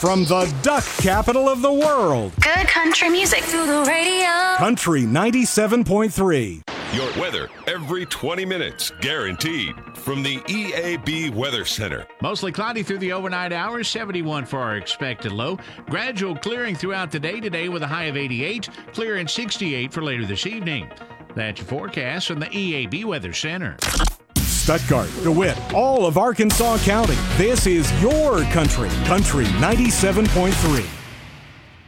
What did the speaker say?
from the duck capital of the world. Good country music through the radio. Country 97.3. Your weather every 20 minutes, guaranteed. From the EAB Weather Center. Mostly cloudy through the overnight hours, 71 for our expected low. Gradual clearing throughout the day today with a high of 88, clear and 68 for later this evening. That's your forecast from the EAB Weather Center. Stuttgart, DeWitt, all of Arkansas County. This is your country. Country 97.3.